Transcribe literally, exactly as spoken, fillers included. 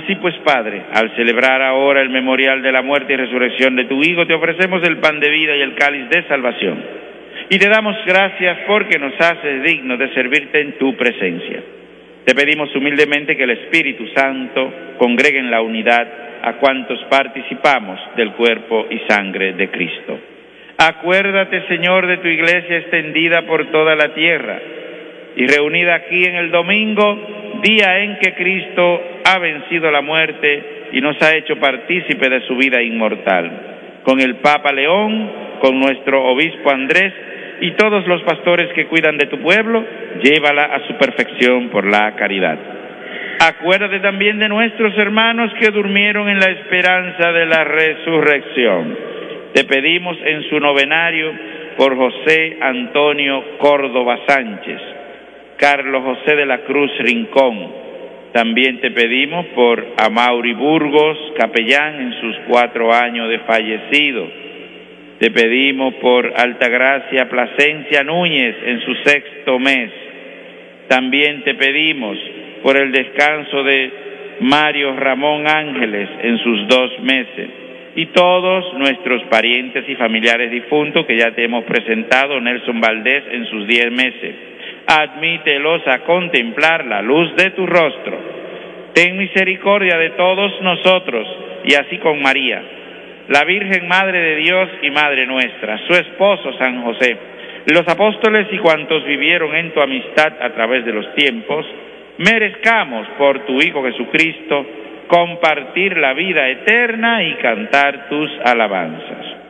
Así pues, Padre, al celebrar ahora el memorial de la muerte y resurrección de tu Hijo, te ofrecemos el pan de vida y el cáliz de salvación. Y te damos gracias porque nos haces dignos de servirte en tu presencia. Te pedimos humildemente que el Espíritu Santo congregue en la unidad a cuantos participamos del cuerpo y sangre de Cristo. Acuérdate, Señor, de tu iglesia extendida por toda la tierra y reunida aquí en el domingo, día en que Cristo ha vencido la muerte y nos ha hecho partícipe de su vida inmortal. Con el Papa León, con nuestro obispo Andrés y todos los pastores que cuidan de tu pueblo, llévala a su perfección por la caridad. Acuérdate también de nuestros hermanos que durmieron en la esperanza de la resurrección. Te pedimos en su novenario por José Antonio Córdoba Sánchez, Carlos José de la Cruz Rincón. También te pedimos por Amaury Burgos, capellán en sus cuatro años de fallecido. Te pedimos por Altagracia Plasencia Núñez en su sexto mes. También te pedimos por el descanso de Mario Ramón Ángeles en sus dos meses. Y todos nuestros parientes y familiares difuntos que ya te hemos presentado, Nelson Valdés en sus diez meses. Admítelos a contemplar la luz de tu rostro. Ten misericordia de todos nosotros, y así con María, la Virgen Madre de Dios y Madre nuestra, su esposo San José, los apóstoles y cuantos vivieron en tu amistad a través de los tiempos, merezcamos por tu Hijo Jesucristo compartir la vida eterna y cantar tus alabanzas.